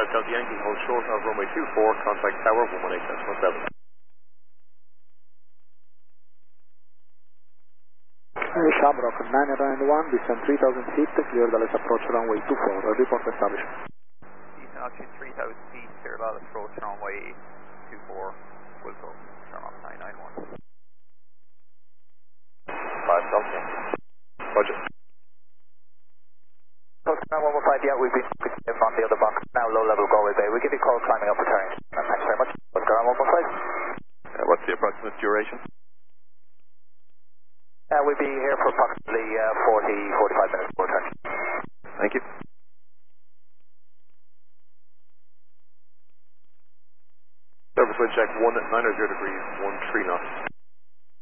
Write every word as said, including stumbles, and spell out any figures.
five Delta Yankee, hold short of runway two four, contact tower one one eight decimal seven. Shamrock nine nine one, descend three thousand feet, clear the left approach runway two four, report established. Eastern altitude three thousand feet, clear the left approach runway two four, Wilco, Shamrock nine nine one. five Delta Yankee. Roger. Coast one one five, yeah, we've been in front of the other box, now low level Galway Bay. We give you a call climbing up returning. Thanks very much. Coast one one five. Uh, what's the approximate duration? Uh, we'll be here for approximately uh, forty, forty-five minutes before return. Thank you. Service wind check one nine zero degrees, one three knots.